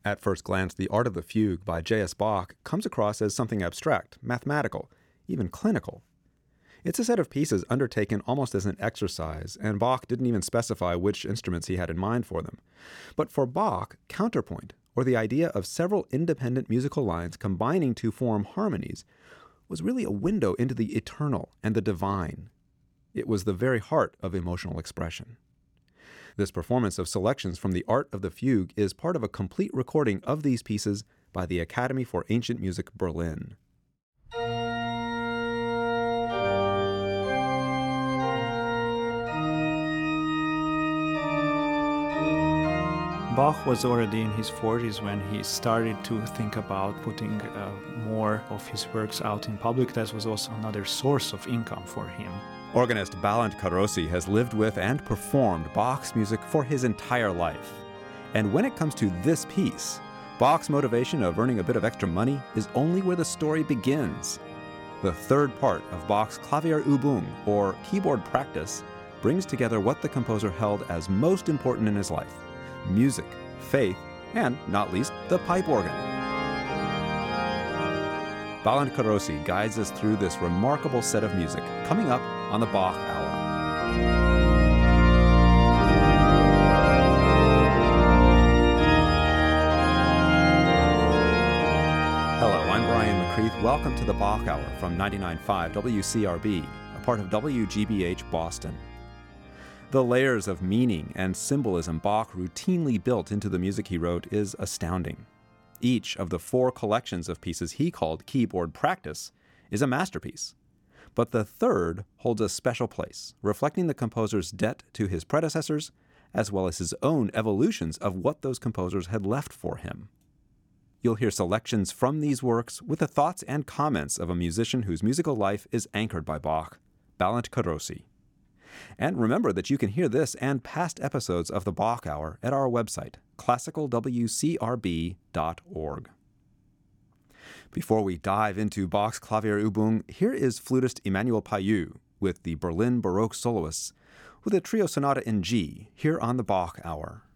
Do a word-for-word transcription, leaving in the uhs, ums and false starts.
At first glance, the Art of the Fugue by J S. Bach comes across as something abstract, mathematical, even clinical. It's a set of pieces undertaken almost as an exercise, and Bach didn't even specify which instruments he had in mind for them. But for Bach, counterpoint, or the idea of several independent musical lines combining to form harmonies, was really a window into the eternal and the divine. It was the very heart of emotional expression. This performance of selections from the Art of the Fugue is part of a complete recording of these pieces by the Academy for Ancient Music Berlin. Bach was already in his forties when he started to think about putting uh, more of his works out in public. That was also another source of income for him. Organist Balint Karossi has lived with and performed Bach's music for his entire life. And when it comes to this piece, Bach's motivation of earning a bit of extra money is only where the story begins. The third part of Bach's Klavierübung, or keyboard practice, brings together what the composer held as most important in his life: music, faith, and, not least, the pipe organ. Balint Karossi guides us through this remarkable set of music, coming up on the Bach Hour. Hello, I'm Brian McCreath. Welcome to the Bach Hour from ninety-nine point five W C R B, a part of W G B H Boston. The layers of meaning and symbolism Bach routinely built into the music he wrote is astounding. Each of the four collections of pieces he called Keyboard Practice is a masterpiece. But the third holds a special place, reflecting the composer's debt to his predecessors, as well as his own evolutions of what those composers had left for him. You'll hear selections from these works with the thoughts and comments of a musician whose musical life is anchored by Bach, Balint Karossi. And remember that you can hear this and past episodes of the Bach Hour at our website, classical w c r b dot org. Before we dive into Bach's Klavierübung, here is flutist Emmanuel Payou with the Berlin Baroque soloists with a trio sonata in G here on the Bach Hour.